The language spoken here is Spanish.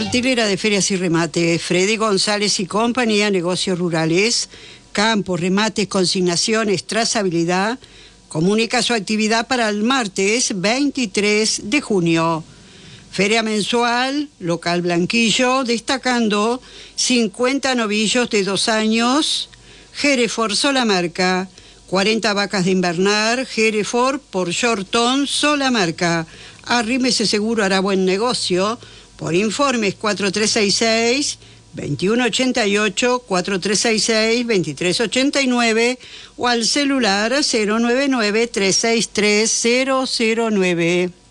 Cartelera de ferias y remates. Freddy González y compañía, negocios rurales, campos, remates, consignaciones, trazabilidad. Comunica su actividad para el martes 23 de junio. Feria mensual, local Blanquillo, destacando 50 novillos de 2 años, Hereford sola marca, 40 vacas de invernar, Hereford por Shorton sola marca. Arrímese seguro, hará buen negocio. Por informes 4366-2188, 4366-2389 o al celular 099-363-009.